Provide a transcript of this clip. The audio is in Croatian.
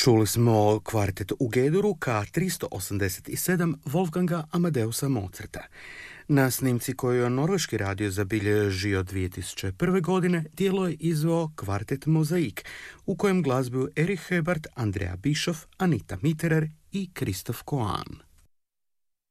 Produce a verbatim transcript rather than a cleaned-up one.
Čuli smo kvartet u G-duru ka tristo osamdeset sedam Wolfganga Amadeusa Mozarta. Na snimci koju je norveški radio zabilježio dvije tisuće prve. godine djelo je izveo kvartet Mozaik, u kojem glazbuju Erich Hebert, Andrea Bischoff, Anita Mitterer i Christoph Koan.